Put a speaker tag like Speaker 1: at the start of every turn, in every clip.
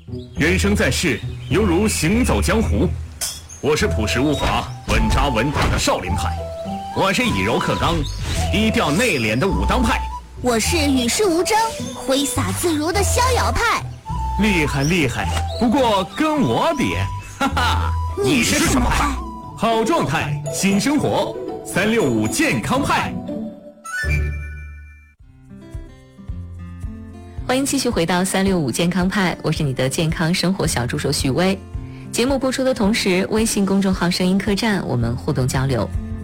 Speaker 1: 人生在世，犹如行走江湖。我是朴实无华、稳扎稳打的少林派，我是以柔克刚、低调内敛的武当派，
Speaker 2: 我是与世无争、挥洒自如的逍遥派。
Speaker 1: 厉害厉害，不过跟我比，哈哈，
Speaker 2: 你是什么派？
Speaker 1: 好状态，新生活，365健康派。
Speaker 3: 欢迎继续回到365健康派，我是你的健康生活小助手许巍。节目播出的同时，微信公众号声音客栈我们互动交流。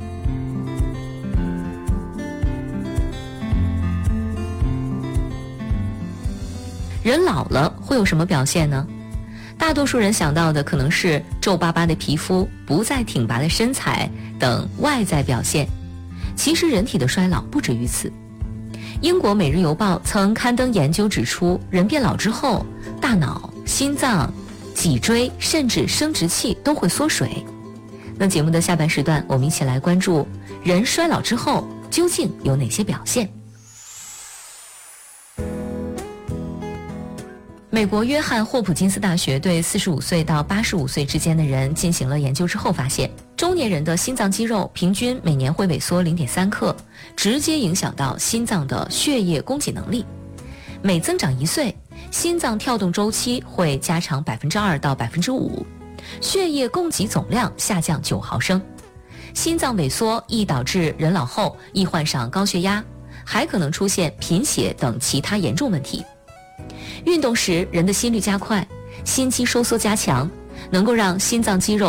Speaker 3: 人老了会有什么表现呢？大多数人想到的可能是皱巴巴的皮肤、不再挺拔的身材等外在表现。其实人体的衰老不止于此。英国《每日邮报》曾刊登研究指出，人变老之后，大脑、心脏、脊椎甚至生殖器都会缩水。那节目的下半时段，我们一起来关注人衰老之后究竟有哪些表现。美国约翰霍普金斯大学对45岁到85岁之间的人进行了研究之后发现，中年人的心脏肌肉平均每年会萎缩 0.3 克，直接影响到心脏的血液供给能力。每增长1岁，心脏跳动周期会加长 2% 到 5%， 血液供给总量下降9毫升。心脏萎缩易导致人老后易患上高血压，还可能出现贫血等其他严重问题。运动时人的心率加快，心肌收缩加强，能够让心脏肌肉